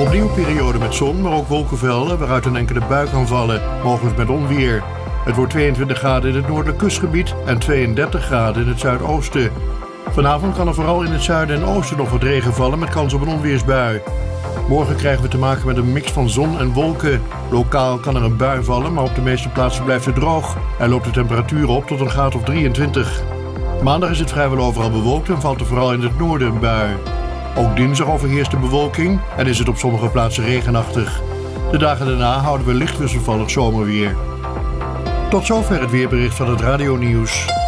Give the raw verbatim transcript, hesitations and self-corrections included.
Opnieuw periode met zon, maar ook wolkenvelden waaruit een enkele bui kan vallen, mogelijk met onweer. Het wordt tweeëntwintig graden in het noordelijk kustgebied en tweeëndertig graden in het zuidoosten. Vanavond kan er vooral in het zuiden en oosten nog wat regen vallen met kans op een onweersbui. Morgen krijgen we te maken met een mix van zon en wolken. Lokaal kan er een bui vallen, maar op de meeste plaatsen blijft het droog en loopt de temperatuur op tot een graad of drieëntwintig. Maandag is het vrijwel overal bewolkt en valt er vooral in het noorden een bui. Ook dinsdag overheerst de bewolking en is het op sommige plaatsen regenachtig. De dagen daarna houden we licht wisselvallig zomerweer. Tot zover het weerbericht van het Radio Nieuws.